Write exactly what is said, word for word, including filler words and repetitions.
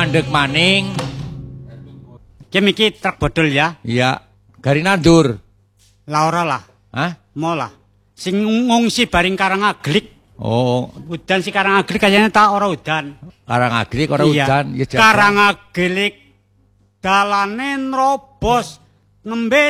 mandek maning. Kem iki truk bodol ya. Iya, gari nandur. Lah ora lah. Hah? Mola. Sing ngungsi baring Karangaglik. Oh, Udan si Karangaglik kayaknya tak ora udan. Karangaglik ora Iya. udan ya jaga. Karangaglik dalane nrobos nembe